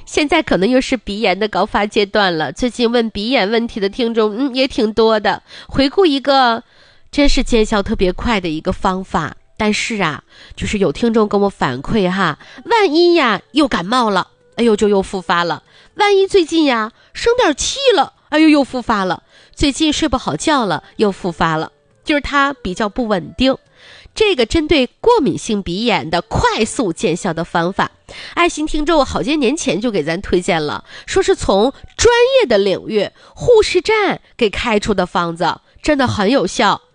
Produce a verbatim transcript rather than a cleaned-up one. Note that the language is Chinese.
现在可能又是鼻炎的高发阶段了，最近问鼻炎问题的听众嗯也挺多的。回顾一个真是见效特别快的一个方法，但是啊，就是有听众跟我反馈哈，万一呀又感冒了，哎呦就又复发了；万一最近呀生点气了，哎呦又复发了；最近睡不好觉了，又复发了，就是它比较不稳定。这个针对过敏性鼻炎的快速见效的方法，爱心听众好些年前就给咱推荐了，说是从专业的领域护士站给开出的方子，真的很有效。